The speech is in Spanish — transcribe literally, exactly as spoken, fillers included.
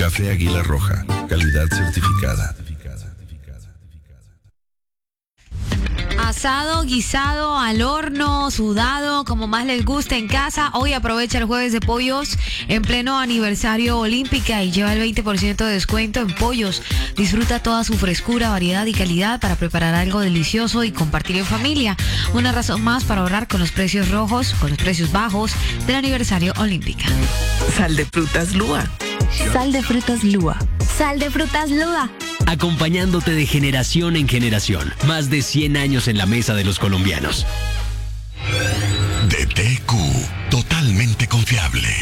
Café Águila Roja, calidad certificada. Asado, guisado, al horno, sudado, como más les guste en casa. Hoy aprovecha el jueves de pollos en pleno aniversario Olímpica y lleva el veinte por ciento de descuento en pollos. Disfruta toda su frescura, variedad y calidad para preparar algo delicioso y compartir en familia. Una razón más para ahorrar con los precios rojos, con los precios bajos del aniversario Olímpica. Sal de frutas Lua. Sal de frutas Lua. Sal de frutas Lua. Acompañándote de generación en generación. Más de cien años en la mesa de los colombianos. D T Q, totalmente confiable.